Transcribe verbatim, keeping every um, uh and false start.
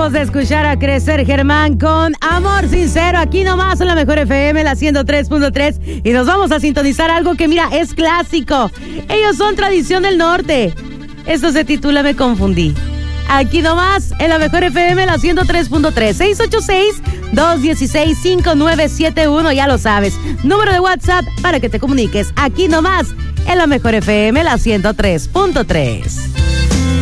Acabamos de escuchar a Crecer Germán con Amor Sincero, aquí nomás en la Mejor F M, la ciento tres punto tres, y nos vamos a sintonizar algo que, mira, es clásico. Ellos son Tradición del Norte. Esto se titula Me Confundí. Aquí nomás en la Mejor F M, la ciento tres punto tres. seis ocho seis, dos uno seis, cinco nueve siete uno, ya lo sabes. Número de WhatsApp para que te comuniques. Aquí nomás en la Mejor F M, la ciento tres punto tres.